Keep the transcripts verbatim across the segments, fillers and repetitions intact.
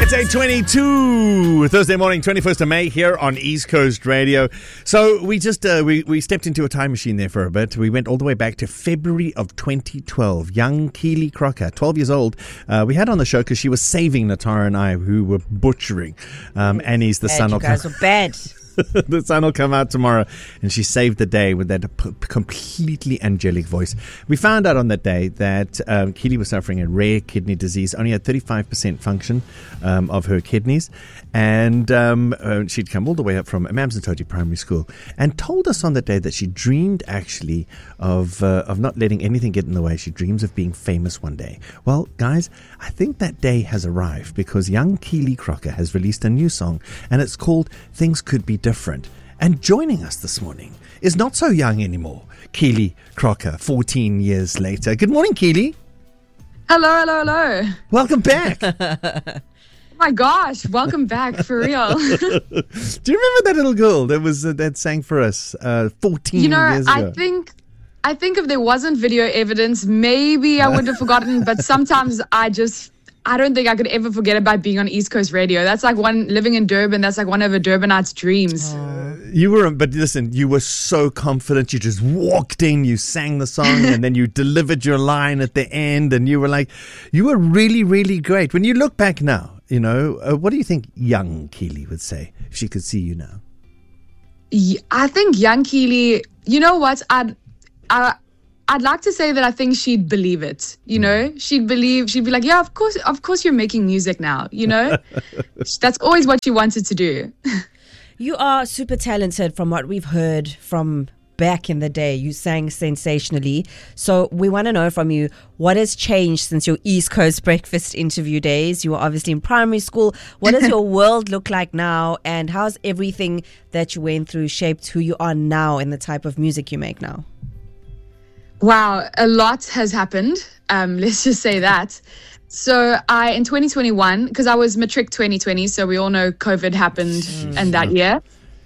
It's eight twenty-two, Thursday morning, twenty-first of May here on East Coast Radio. So we just, uh, we, we stepped into a time machine there for a bit. We went all the way back to February of twenty twelve. Young Keely Crocker, twelve years old. Uh, we had on the show because she was saving Natara and I, who were butchering um, Annie's The Bad, Sun. you guys were bad. The sun will come out tomorrow, and she saved the day with that p- completely angelic voice. We found out on that day that um, Keely was suffering a rare kidney disease, only had thirty-five percent function um, of her kidneys, and um, uh, she'd come all the way up from Mamsentoti Primary School and told us on that day that she dreamed actually of uh, of not letting anything get in the way. She dreams of being famous one day. Well, guys, I think that day has arrived because young Keely Crocker has released a new song, and it's called Things Could Be Different. And joining us this morning is not so young anymore, Keely Crocker, fourteen years later. Good morning, Keely. Hello, hello, hello. Welcome back. Oh my gosh, welcome back, for real. Do you remember that little girl that was uh, that sang for us uh, fourteen you know, years ago? I think, I think if there wasn't video evidence, maybe I would have forgotten, but sometimes I just... I don't think I could ever forget about being on East Coast Radio. That's like one, living in Durban, that's like one of a Durbanite's dreams. Uh, you were, but listen, you were so confident. You just walked in, you sang the song, and then you delivered your line at the end, and you were like, you were really, really great. When you look back now, you know, uh, what do you think young Keely would say if she could see you now? Yeah, I think young Keely, you know what, I'd, I, I'd like to say that I think she'd believe it, you know, she'd believe, she'd be like, yeah, of course, of course you're making music now, you know, that's always what she wanted to do. You are super talented from what we've heard from back in the day. You sang sensationally. So we want to know from you, what has changed since your East Coast breakfast interview days? You were obviously in primary school. What does your world look like now? And how's everything that you went through shaped who you are now and the type of music you make now? Wow, a lot has happened. Um, let's just say that. So I, in twenty twenty-one, because I was matric twenty twenty, so we all know COVID happened mm. in that year.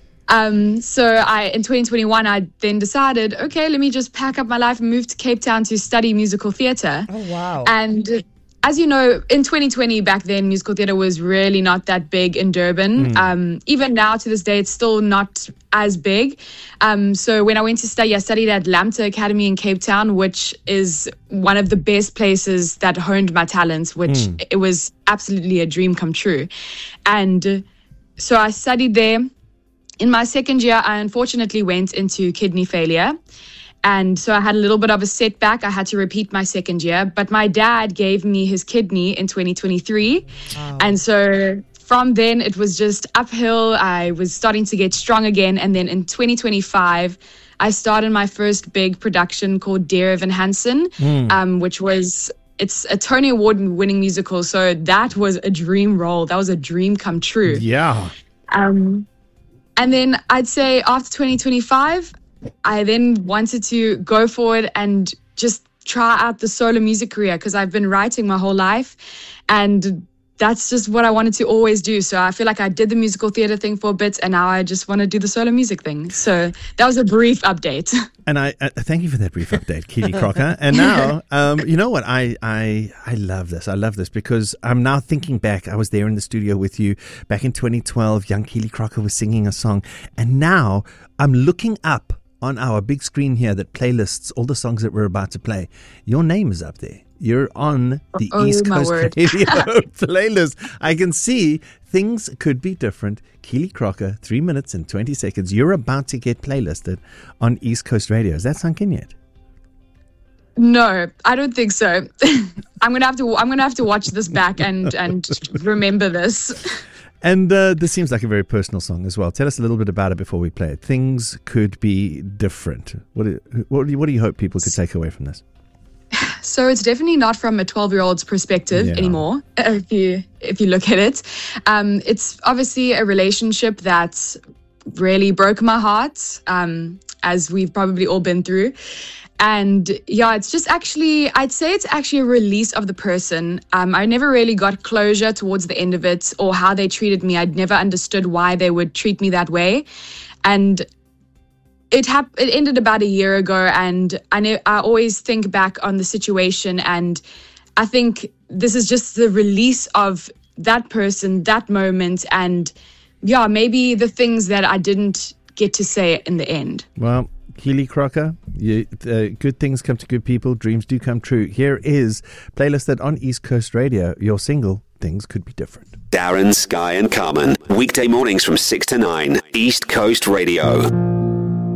Um, so I, in twenty twenty-one, I then decided, okay, let me just pack up my life and move to Cape Town to study musical theatre. Oh, wow. And as you know, in twenty twenty, back then, musical theatre was really not that big in Durban. Mm. Um, even now, to this day, it's still not as big. Um, so when I went to study, I studied at Lambda Academy in Cape Town, which is one of the best places that honed my talents, which mm. it was absolutely a dream come true. And so I studied there. In my second year, I unfortunately went into kidney failure. And so I had a little bit of a setback. I had to repeat my second year. But my dad gave me his kidney in twenty twenty-three. Wow. And so from then, it was just uphill. I was starting to get strong again. And then in twenty twenty-five, I started my first big production called Dear Evan Hansen, mm. um, which was... It's a Tony Award-winning musical. So that was a dream role. That was a dream come true. Yeah. Um, and then I'd say after twenty twenty-five... I then wanted to go forward and just try out the solo music career because I've been writing my whole life and that's just what I wanted to always do. So I feel like I did the musical theatre thing for a bit and now I just want to do the solo music thing. So that was a brief update. And I uh, thank you for that brief update, Keely Crocker. And now, um, you know what? I, I I love this. I love this because I'm now thinking back. I was there in the studio with you back in twenty twelve. Young Keely Crocker was singing a song. And now I'm looking up on our big screen here that playlists all the songs that we're about to play. Your name is up there. You're on the oh, East Coast word. Radio playlist. I can see Things Could Be Different. Keely Crocker, three minutes and twenty seconds. You're about to get playlisted on East Coast Radio. Is that sunk in yet? No, I don't think so. I'm gonna have to. I'm gonna have to watch this back and and remember this. And uh, this seems like a very personal song as well. Tell us a little bit about it before we play it. Things Could Be Different. What do, what do, you, what do you hope people could take away from this? So it's definitely not from a twelve-year-old's perspective yeah. anymore, if you if you look at it. Um, it's obviously a relationship that really broke my heart, um, as we've probably all been through. And yeah, it's just actually, I'd say it's actually a release of the person. Um, I never really got closure towards the end of it or how they treated me. I'd never understood why they would treat me that way. And it hap- it ended about a year ago. And I know I always think back on the situation. And I think this is just the release of that person, that moment, and yeah, maybe the things that I didn't get to say in the end. Well, Keely Crocker, you, uh, good things come to good people. Dreams do come true. Here is Playlisted on East Coast Radio. Your single, Things Could Be Different. Darren, Sky and Carmen. Weekday mornings from six to nine. East Coast Radio.